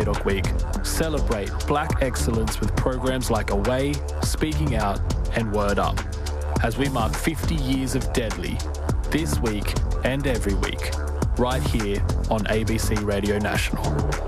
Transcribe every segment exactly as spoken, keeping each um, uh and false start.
Dog Week, celebrate Black excellence with programs like Away, Speaking Out and Word Up, as we mark fifty years of Deadly, this week and every week, right here on A B C Radio National.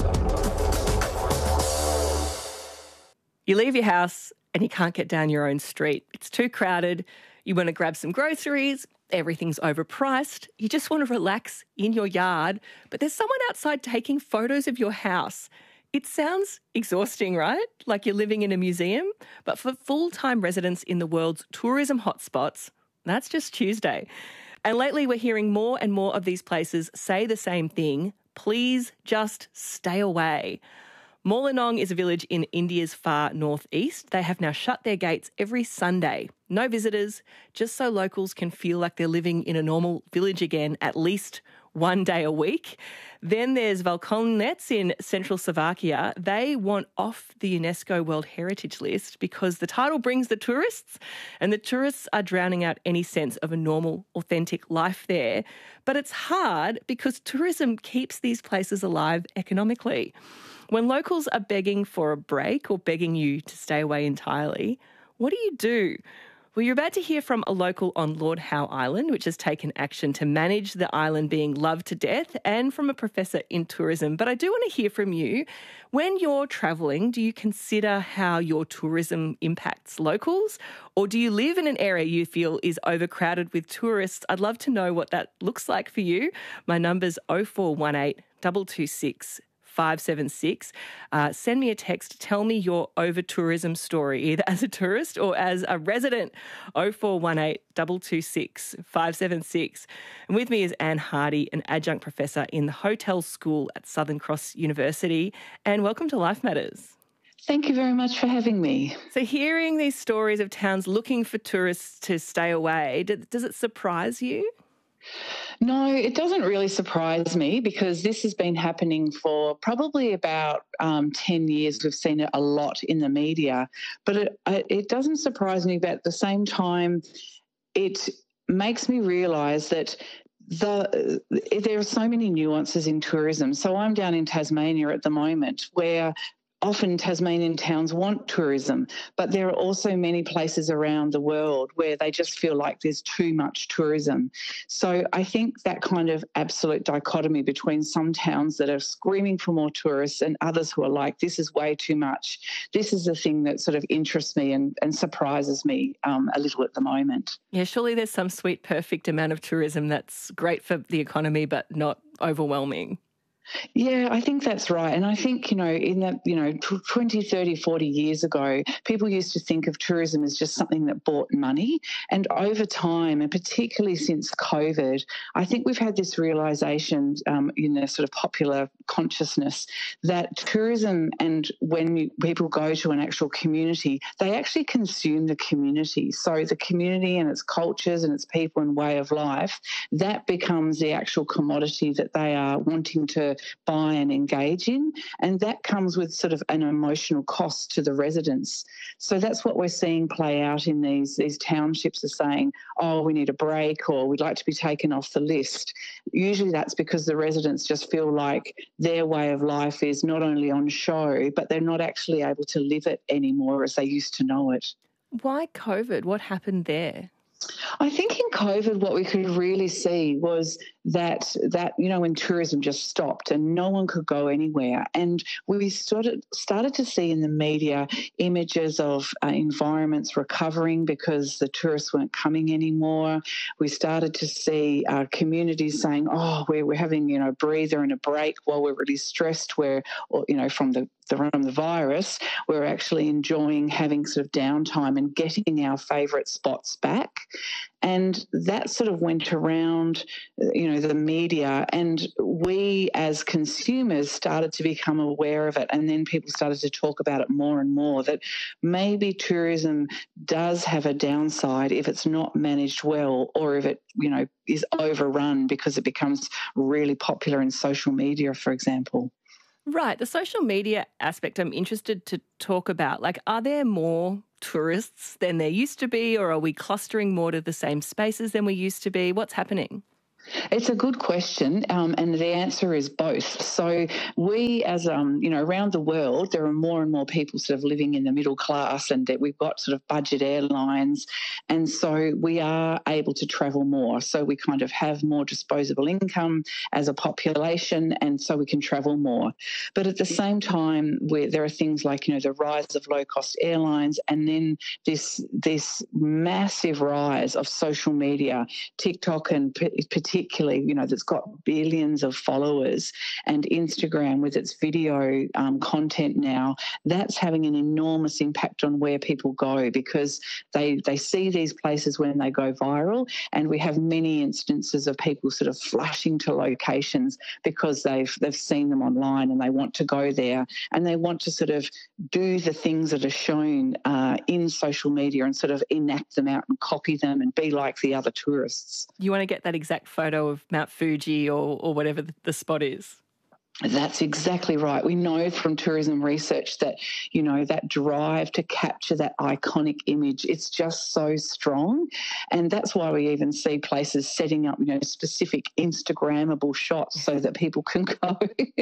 You leave your house and you can't get down your own street. It's too crowded. You want to grab some groceries. Everything's overpriced. You just want to relax in your yard, but there's someone outside taking photos of your house. It sounds exhausting, right? Like you're living in a museum. But for full-time residents in the world's tourism hotspots, that's just Tuesday. And lately we're hearing more and more of these places say the same thing. Please just stay away. Molenong is a village in India's far northeast. They have now shut their gates every Sunday. No visitors, just so locals can feel like they're living in a normal village again at least one day a week. Then there's Valkonec in central Slovakia. They want off the UNESCO World Heritage List because the title brings the tourists, and the tourists are drowning out any sense of a normal, authentic life there. But it's hard because tourism keeps these places alive economically. When locals are begging for a break or begging you to stay away entirely, what do you do? Well, you're about to hear from a local on Lord Howe Island, which has taken action to manage the island being loved to death, and from a professor in tourism. But I do want to hear from you. When you're travelling, do you consider how your tourism impacts locals? Or do you live in an area you feel is overcrowded with tourists? I'd love to know what that looks like for you. My number's oh four one eight, two two six, five seven six. Uh, send me a text. Tell me your over-tourism story, either as a tourist or as a resident. oh four one eight, two two six, five seven six. And with me is Anne Hardy, an adjunct professor in the Hotel School at Southern Cross University. And welcome to Life Matters. Thank you very much for having me. So hearing these stories of towns looking for tourists to stay away, does it surprise you? No, it doesn't really surprise me because this has been happening for probably about um, ten years. We've seen it a lot in the media, but it, it doesn't surprise me. But at the same time, it makes me realise that the there are so many nuances in tourism. So I'm down in Tasmania at the moment where often Tasmanian towns want tourism, but there are also many places around the world where they just feel like there's too much tourism. So I think that kind of absolute dichotomy between some towns that are screaming for more tourists and others who are like, this is way too much, this is the thing that sort of interests me and, and surprises me um, a little at the moment. Yeah, surely there's some sweet, perfect amount of tourism that's great for the economy but not overwhelming. Yeah, I think that's right. And I think, you know, in that, you know, twenty, thirty, forty years ago, people used to think of tourism as just something that brought money. And over time, and particularly since COVID, I think we've had this realisation um, in the sort of popular consciousness that tourism, and when you, people go to an actual community, they actually consume the community. So the community and its cultures and its people and way of life, that becomes the actual commodity that they are wanting to buy and engage in, and that comes with sort of an emotional cost to the residents. So that's what we're seeing play out in these these townships are saying, oh, we need a break or we'd like to be taken off the list. Usually that's because the residents just feel like their way of life is not only on show, but they're not actually able to live it anymore as they used to know it. Why COVID? What happened there? I think in COVID what we could really see was that, that you know, when tourism just stopped and no one could go anywhere, and we started, started to see in the media images of uh, environments recovering because the tourists weren't coming anymore. We started to see uh, communities saying, oh, we're, we're having, you know, a breather and a break while we're really stressed, we're, or, you know, from the from the virus, we're actually enjoying having sort of downtime and getting our favourite spots back. And that sort of went around, you know, the media, and we as consumers started to become aware of it, and then people started to talk about it more and more, that maybe tourism does have a downside if it's not managed well, or if it, you know, is overrun because it becomes really popular in social media, for example. Right. The social media aspect I'm interested to talk about. Like, are there more tourists than there used to be, or are we clustering more to the same spaces than we used to be? What's happening? It's a good question, um, and the answer is both. So we, as um, you know, around the world, there are more and more people sort of living in the middle class, and that we've got sort of budget airlines, and so we are able to travel more. So we kind of have more disposable income as a population, and so we can travel more. But at the same time, where there are things like, you know, the rise of low-cost airlines, and then this this massive rise of social media, TikTok and particularly particularly, you know, that's got billions of followers, and Instagram with its video um, content now, that's having an enormous impact on where people go, because they they see these places when they go viral, and we have many instances of people sort of flashing to locations because they've they've seen them online and they want to go there, and they want to sort of do the things that are shown uh, in social media and sort of enact them out and copy them and be like the other tourists. You want to get that exact photo of Mount Fuji or, or whatever the, the spot is. That's exactly right. We know from tourism research that, you know, that drive to capture that iconic image, it's just so strong. And that's why we even see places setting up, you know, specific Instagrammable shots so that people can go.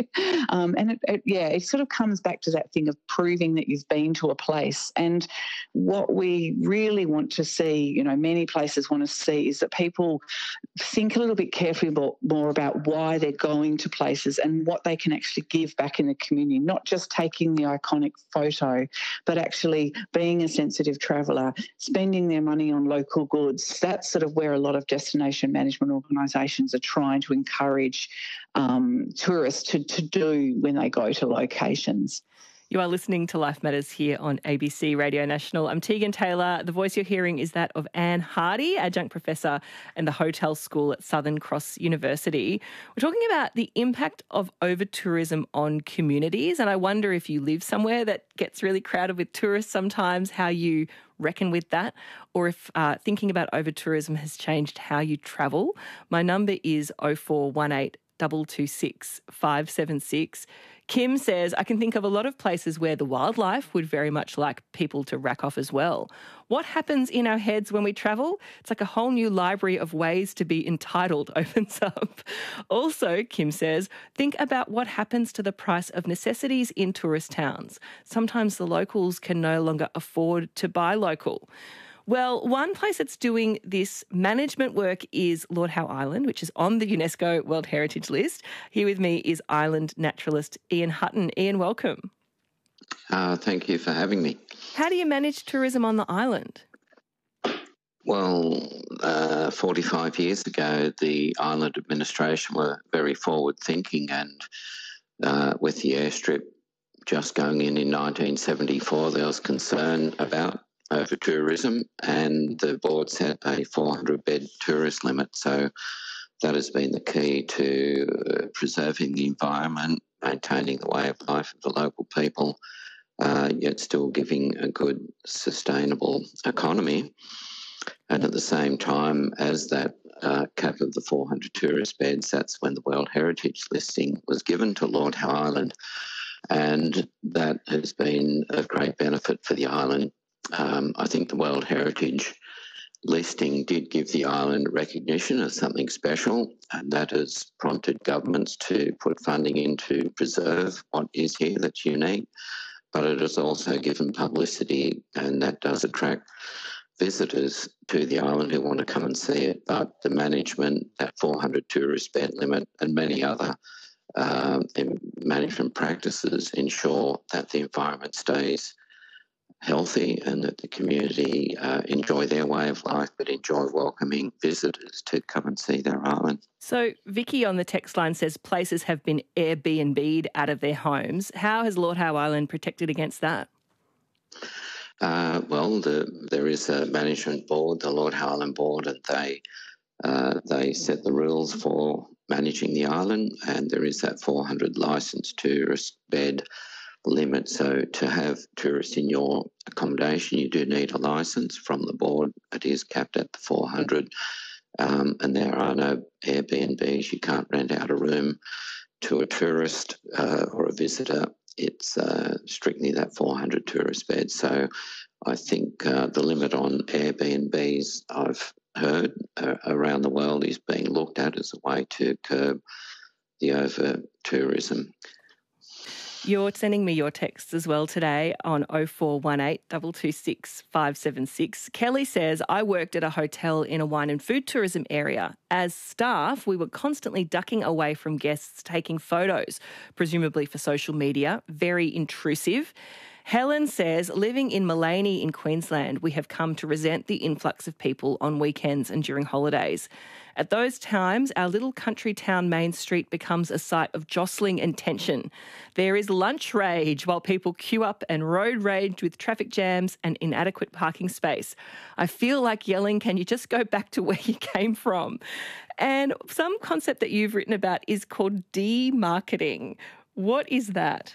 um, and, it, it, yeah, it sort of comes back to that thing of proving that you've been to a place. And what we really want to see, you know, many places want to see, is that people think a little bit carefully about, more about why they're going to places and what they can actually give back in the community, not just taking the iconic photo, but actually being a sensitive traveller, spending their money on local goods. That's sort of where a lot of destination management organisations are trying to encourage um, tourists to, to do when they go to locations. You are listening to Life Matters here on A B C Radio National. I'm Tegan Taylor. The voice you're hearing is that of Anne Hardy, adjunct professor in the Hotel School at Southern Cross University. We're talking about the impact of over-tourism on communities, and I wonder if you live somewhere that gets really crowded with tourists sometimes, how you reckon with that, or if uh, thinking about over-tourism has changed how you travel. My number is oh four one eight, two two six, five seven six. Kim says, I can think of a lot of places where the wildlife would very much like people to rack off as well. What happens in our heads when we travel? It's like a whole new library of ways to be entitled opens up. Also, Kim says, think about what happens to the price of necessities in tourist towns. Sometimes the locals can no longer afford to buy local. Well, one place that's doing this management work is Lord Howe Island, which is on the UNESCO World Heritage List. Here with me is island naturalist Ian Hutton. Ian, welcome. Uh, thank you for having me. How do you manage tourism on the island? Well, uh, forty-five years ago, the island administration were very forward-thinking, and uh, with the airstrip just going in in nineteen seventy-four, there was concern about over tourism, and the board set a four hundred bed tourist limit. So that has been the key to uh, preserving the environment, maintaining the way of life of the local people, uh, yet still giving a good, sustainable economy. And at the same time as that uh, cap of the four hundred tourist beds, that's when the World Heritage listing was given to Lord Howe Island. And that has been of great benefit for the island. Um, I think the World Heritage listing did give the island recognition as something special, and that has prompted governments to put funding in to preserve what is here that's unique. But it has also given publicity, and that does attract visitors to the island who want to come and see it. But the management, that four hundred tourist bed limit, and many other uh, management practices ensure that the environment stays healthy and that the community uh, enjoy their way of life, but enjoy welcoming visitors to come and see their island. So Vicky on the text line says places have been Airbnb'd out of their homes. How has Lord Howe Island protected against that? Uh, well, the, there is a management board, the Lord Howe Island Board, and they uh, they set the rules for managing the island, and there is that four hundred licensed tourist bed limit. So to have tourists in your accommodation, you do need a licence from the board. It is capped at the four hundred, um, and there are no Airbnbs. You can't rent out a room to a tourist uh, or a visitor. It's uh, strictly that four hundred tourist beds. So I think uh, the limit on Airbnbs, I've heard uh, around the world is being looked at as a way to curb the over-tourism. You're sending me your texts as well today on oh four one eight, two two six, five seven six. Kelly says, I worked at a hotel in a wine and food tourism area. As staff, we were constantly ducking away from guests taking photos, presumably for social media. Very intrusive. Helen says, living in Mullaney in Queensland, we have come to resent the influx of people on weekends and during holidays. At those times, our little country town main street becomes a site of jostling and tension. There is lunch rage while people queue up and road rage with traffic jams and inadequate parking space. I feel like yelling, can you just go back to where you came from? And some concept that you've written about is called demarketing. What is that?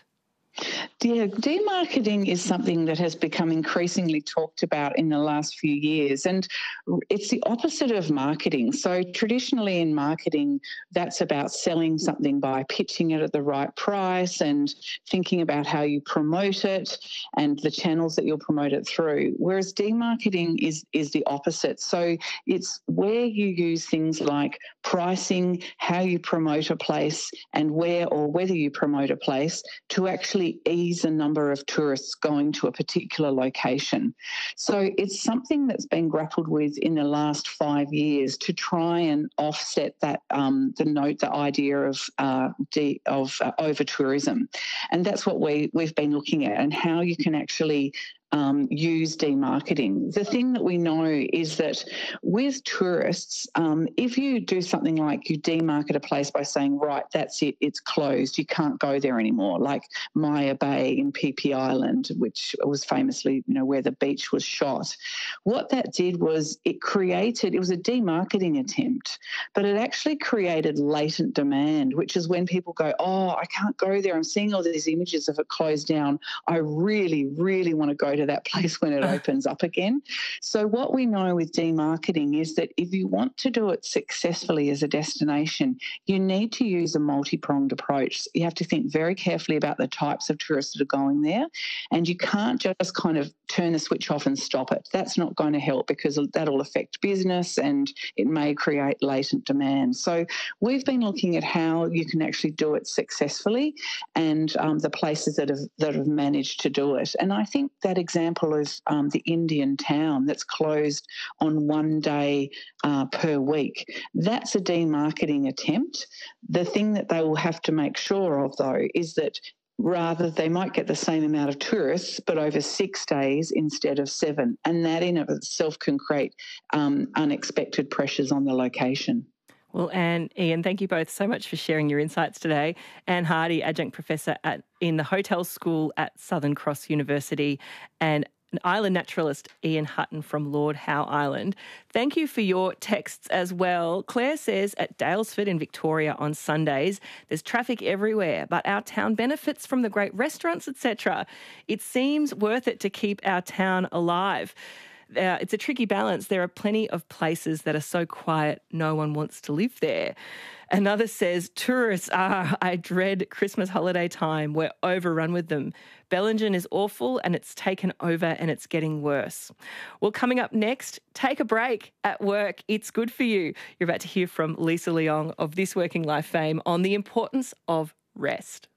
Yeah, demarketing is something that has become increasingly talked about in the last few years, and it's the opposite of marketing. So traditionally in marketing, that's about selling something by pitching it at the right price and thinking about how you promote it and the channels that you'll promote it through, whereas demarketing is, is the opposite. So it's where you use things like pricing, how you promote a place, and where or whether you promote a place to actually ease the number of tourists going to a particular location. So it's something that's been grappled with in the last five years to try and offset that um, the note, the idea of uh, de, of uh, over tourism, and that's what we we've been looking at and how you can actually Um, use demarketing. The thing that we know is that with tourists, um, if you do something like you demarket a place by saying, right, that's it, it's closed, you can't go there anymore, like Maya Bay in P P Island, which was famously, you know, where the beach was shot. What that did was it created, it was a demarketing attempt, but it actually created latent demand, which is when people go, oh, I can't go there, I'm seeing all these images of it closed down, I really, really want to go to that place when it opens up again. So what we know with demarketing is that if you want to do it successfully as a destination, you need to use a multi-pronged approach. You have to think very carefully about the types of tourists that are going there, and you can't just kind of turn the switch off and stop it. That's not going to help because that'll affect business and it may create latent demand. So we've been looking at how you can actually do it successfully and um, the places that have that have managed to do it. And I think that example of um, the Indian town that's closed on one day uh, per week, that's a demarketing attempt. The thing that they will have to make sure of, though, is that rather they might get the same amount of tourists but over six days instead of seven, and that in of itself can create um, unexpected pressures on the location. Well, Anne, Ian, thank you both so much for sharing your insights today. Anne Hardy, Adjunct Professor at in the Hotel School at Southern Cross University, and an island naturalist, Ian Hutton from Lord Howe Island. Thank you for your texts as well. Claire says at Daylesford in Victoria on Sundays, there's traffic everywhere, but our town benefits from the great restaurants, et cetera. It seems worth it to keep our town alive. Uh, it's a tricky balance. There are plenty of places that are so quiet, no one wants to live there. Another says, tourists, ah, I dread Christmas holiday time. We're overrun with them. Bellingen is awful and it's taken over and it's getting worse. Well, coming up next, take a break at work. It's good for you. You're about to hear from Lisa Leong of This Working Life fame on the importance of rest.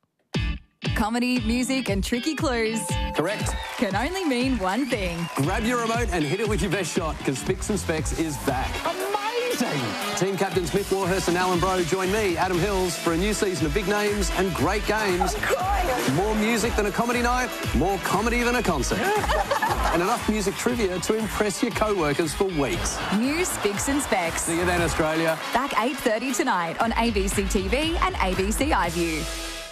Comedy, music and tricky clues Correct. can only mean one thing. Grab your remote and hit it with your best shot because Spicks and Specs is back. Amazing! Team captains Mick Warhurst and Alan Bro join me, Adam Hills, for a new season of big names and great games. I'm crying. More music than a comedy night, more comedy than a concert. And enough music trivia to impress your co-workers for weeks. New Spicks and Specs. See you then, Australia. Back eight thirty tonight on A B C T V and A B C iView.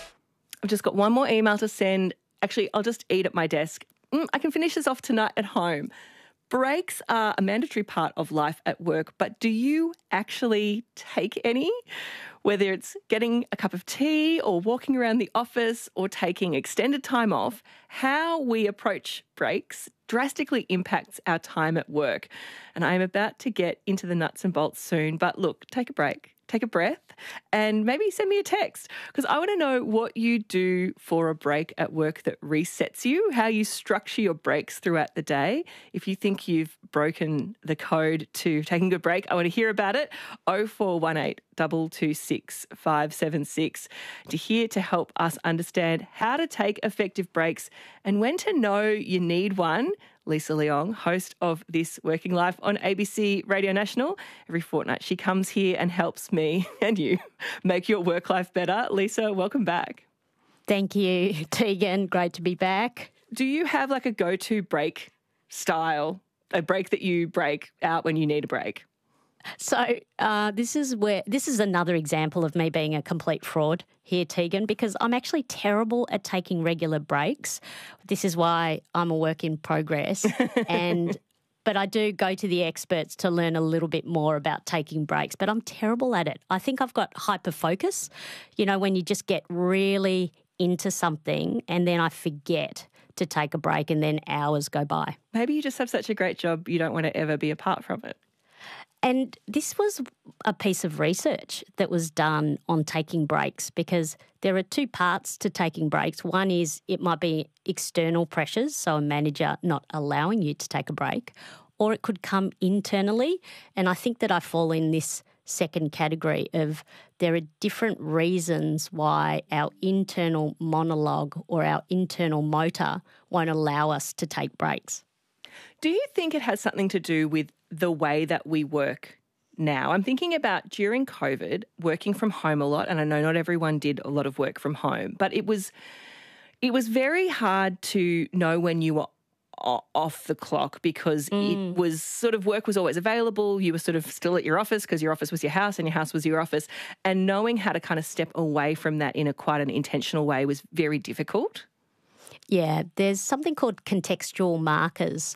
I've just got one more email to send. Actually, I'll just eat at my desk. Mm, I can finish this off tonight at home. Breaks are a mandatory part of life at work, but do you actually take any? Whether it's getting a cup of tea or walking around the office or taking extended time off, how we approach breaks drastically impacts our time at work. And I'm about to get into the nuts and bolts soon, but look, take a break. take a breath, and maybe send me a text, because I want to know what you do for a break at work that resets you, how you structure your breaks throughout the day. If you think you've broken the code to taking a break, I want to hear about it. oh four one eight, two two six, five seven six to hear, to help us understand how to take effective breaks and when to know you need one. Lisa Leong, host of This Working Life on A B C Radio National. Every fortnight she comes here and helps me and you make your work life better. Lisa, welcome back. Thank you, Tegan. Great to be back. Do you have like a go-to break style, a break that you break out when you need a break? So uh, this is where this is another example of me being a complete fraud here, Tegan, because I'm actually terrible at taking regular breaks. This is why I'm a work in progress, and but I do go to the experts to learn a little bit more about taking breaks. But I'm terrible at it. I think I've got hyperfocus. You know, when you just get really into something and then I forget to take a break, and then hours go by. Maybe you just have such a great job you don't want to ever be apart from it. And this was a piece of research that was done on taking breaks, because there are two parts to taking breaks. One is it might be external pressures, so a manager not allowing you to take a break, or it could come internally. And I think that I fall in this second category of there are different reasons why our internal monologue or our internal motor won't allow us to take breaks. Do you think it has something to do with the way that we work now? I'm thinking about during COVID, working from home a lot, and I know not everyone did a lot of work from home, but it was it was very hard to know when you were off the clock, because mm. it was sort of work was always available. You were sort of still at your office because your office was your house and your house was your office, and knowing how to kind of step away from that in a quite an intentional way was very difficult. Yeah, there's something called contextual markers.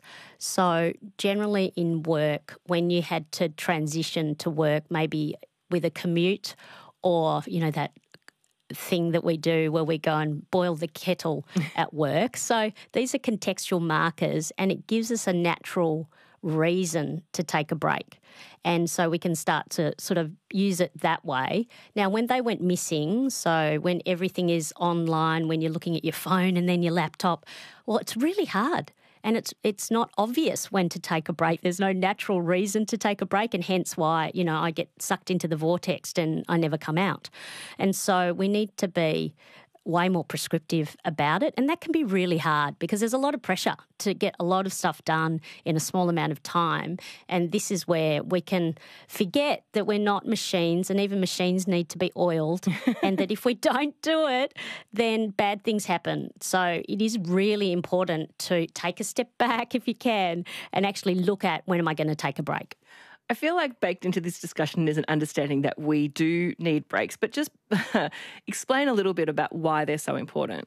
So generally in work, when you had to transition to work, maybe with a commute, or, you know, that thing that we do where we go and boil the kettle at work. So these are contextual markers, and it gives us a natural reason to take a break. And so we can start to sort of use it that way. Now, when they went missing, so when everything is online, when you're looking at your phone and then your laptop, well, it's really hard. And it's it's not obvious when to take a break. There's no natural reason to take a break, and hence why, you know, I get sucked into the vortex and I never come out. And so we need to be way more prescriptive about it, and that can be really hard because there's a lot of pressure to get a lot of stuff done in a small amount of time, and this is where we can forget that we're not machines, and even machines need to be oiled, and that if we don't do it, then bad things happen. So it is really important to take a step back if you can and actually look at, when am I going to take a break? I feel like baked into this discussion is an understanding that we do need breaks, but just explain a little bit about why they're so important.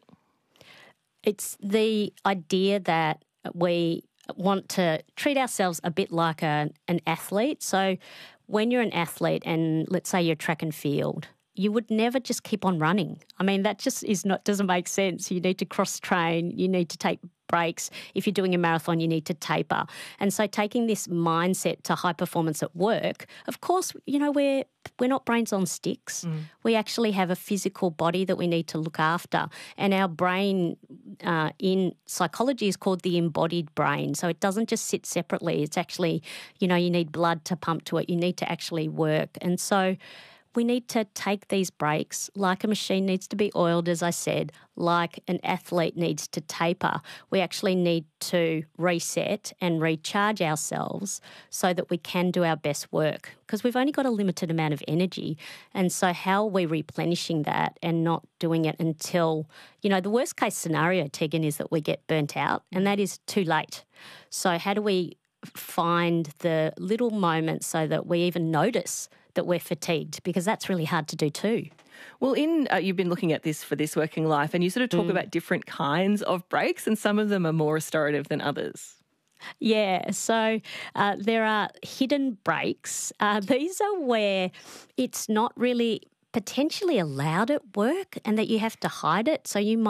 It's the idea that we want to treat ourselves a bit like a, an athlete. So when you're an athlete and let's say you're track and field, you would never just keep on running. I mean, that just is not doesn't make sense. You need to cross-train. You need to take breaks. If you're doing a marathon, you need to taper. And so taking this mindset to high performance at work, of course, you know, we're, we're not brains on sticks. Mm. We actually have a physical body that we need to look after. And our brain uh, in psychology is called the embodied brain. So it doesn't just sit separately. It's actually, you know, you need blood to pump to it. You need to actually work. And so we need to take these breaks like a machine needs to be oiled, as I said, like an athlete needs to taper. We actually need to reset and recharge ourselves so that we can do our best work, because we've only got a limited amount of energy. And so how are we replenishing that and not doing it until, you know, the worst case scenario, Tegan, is that we get burnt out, and that is too late. So how do we find the little moments so that we even notice that we're fatigued, because that's really hard to do too. Well, in uh, you've been looking at this for This Working Life, and you sort of talk mm. about different kinds of breaks, and some of them are more restorative than others. Yeah, so uh, there are hidden breaks. Uh, these are where it's not really potentially allowed at work and that you have to hide it. So you might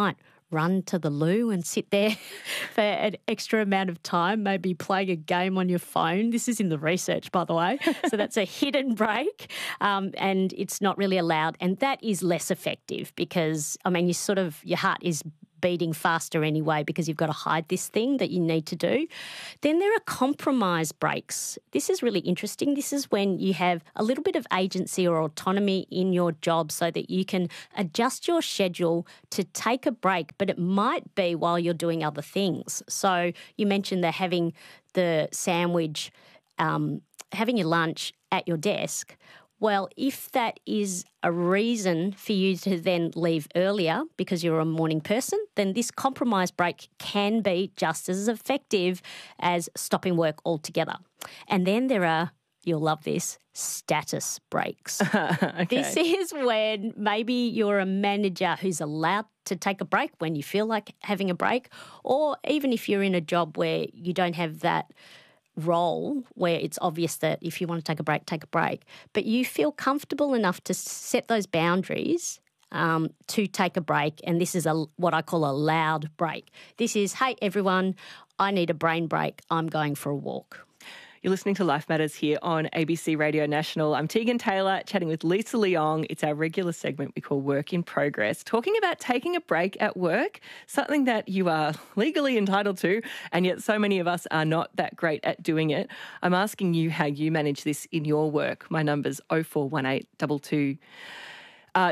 run to the loo and sit there for an extra amount of time, maybe playing a game on your phone. This is in the research, by the way. So that's a hidden break, um, and it's not really allowed. And that is less effective because, I mean, you sort of, your heart is beating faster anyway because you've got to hide this thing that you need to do. Then there are compromise breaks. This is really interesting. This is when you have a little bit of agency or autonomy in your job so that you can adjust your schedule to take a break, but it might be while you're doing other things. So you mentioned that having the sandwich, um, having your lunch at your desk. Well, if that is a reason for you to then leave earlier because you're a morning person, then this compromise break can be just as effective as stopping work altogether. And then there are, you'll love this, status breaks. Okay. This is when maybe you're a manager who's allowed to take a break when you feel like having a break, or even if you're in a job where you don't have that role where it's obvious that if you want to take a break, take a break, but you feel comfortable enough to set those boundaries um, to take a break. And this is a what I call a loud break. This is, hey, everyone, I need a brain break. I'm going for a walk. You're listening to Life Matters here on A B C Radio National. I'm Tegan Taylor, chatting with Lisa Leong. It's our regular segment we call Work in Progress, talking about taking a break at work, something that you are legally entitled to, and yet so many of us are not that great at doing it. I'm asking you how you manage this in your work. My number's oh four one eight two two. Uh,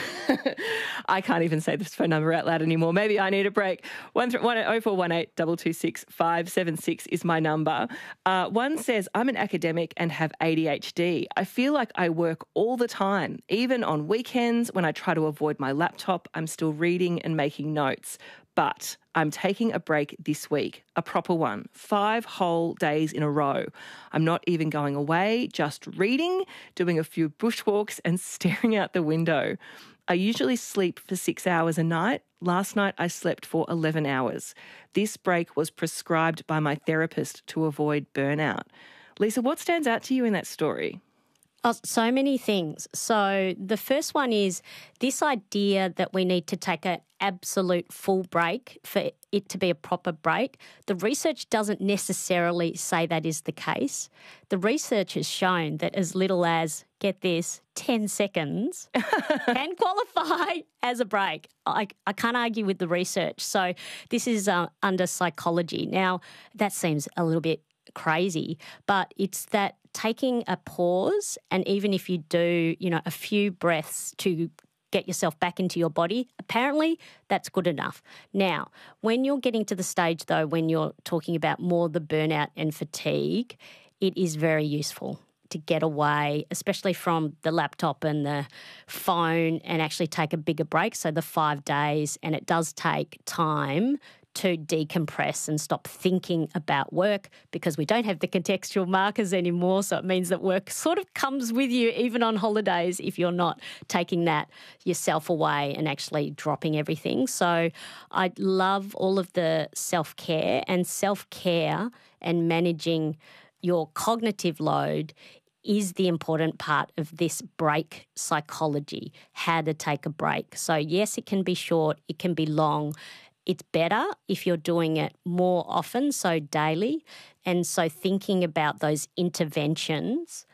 I can't even say this phone number out loud anymore. Maybe I need a break. One oh four one eight two two six five seven six is my number. Uh, one says, I'm an academic and have A D H D. I feel like I work all the time. Even on weekends when I try to avoid my laptop, I'm still reading and making notes. But I'm taking a break this week, a proper one, five whole days in a row. I'm not even going away, just reading, doing a few bushwalks and staring out the window. I usually sleep for six hours a night. Last night I slept for eleven hours. This break was prescribed by my therapist to avoid burnout. Lisa, what stands out to you in that story? Oh, so many things. So the first one is this idea that we need to take an absolute full break for it to be a proper break. The research doesn't necessarily say that is the case. The research has shown that as little as, get this, ten seconds can qualify as a break. I, I can't argue with the research. So this is uh, under psychology. Now, that seems a little bit crazy, but it's that taking a pause, and even if you do, you know, a few breaths to get yourself back into your body, apparently that's good enough. Now, when you're getting to the stage, though, when you're talking about more the burnout and fatigue, it is very useful to get away, especially from the laptop and the phone, and actually take a bigger break. So the five days, and it does take time to decompress and stop thinking about work because we don't have the contextual markers anymore. So it means that work sort of comes with you even on holidays if you're not taking that yourself away and actually dropping everything. So I love all of the self-care, and self-care and managing your cognitive load is the important part of this break psychology, how to take a break. So yes, it can be short, it can be long. It's better if you're doing it more often, so daily. And so thinking about those interventions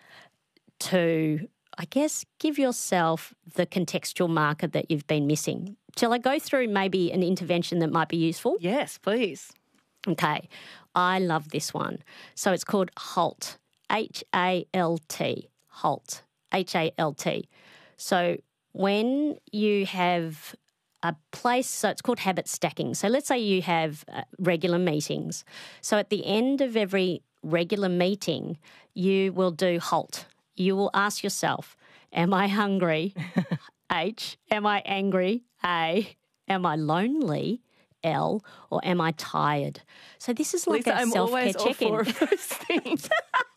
to, I guess, give yourself the contextual marker that you've been missing. Shall I go through maybe an intervention that might be useful? Yes, please. Okay. I love this one. So it's called HALT, H A L T, HALT, H A L T. So when you have a place, so it's called habit stacking. So let's say you have uh, regular meetings. So at the end of every regular meeting, you will do HALT. You will ask yourself, am I hungry? H. Am I angry? A. Am I lonely? L. Or am I tired? So this is like Lisa, a I'm self-care always check-in. all four of those things.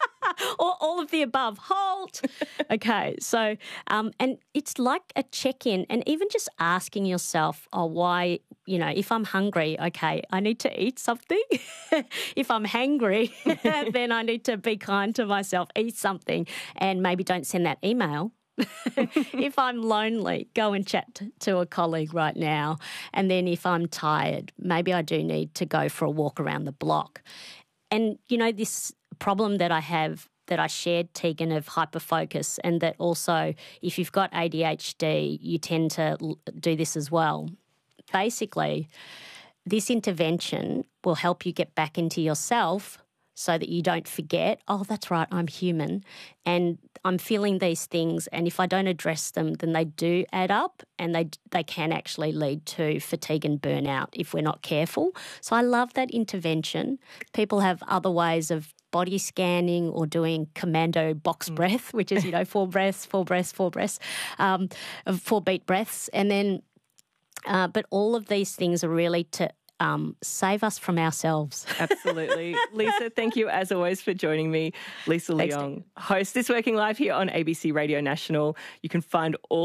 Or all of the above. Halt. Okay, so um, and it's like a check-in, and even just asking yourself, oh, why, you know, if I'm hungry, okay, I need to eat something. If I'm hangry, then I need to be kind to myself, eat something, and maybe don't send that email. If I'm lonely, go and chat to, to a colleague right now. And then if I'm tired, maybe I do need to go for a walk around the block. And, you know, this problem that I have that I shared, Tegan, of hyperfocus, and that also if you've got A D H D, you tend to do this as well. Basically, this intervention will help you get back into yourself so that you don't forget, oh, that's right, I'm human and I'm feeling these things, and if I don't address them, then they do add up and they they can actually lead to fatigue and burnout if we're not careful. So I love that intervention. People have other ways of body scanning or doing commando box mm. breath, which is, you know, four breaths, four breaths, four breaths, um, four beat breaths. And then, uh, but all of these things are really to um, save us from ourselves. Absolutely. Lisa, thank you as always for joining me. Lisa Leong, host This Working Life here on A B C Radio National. You can find all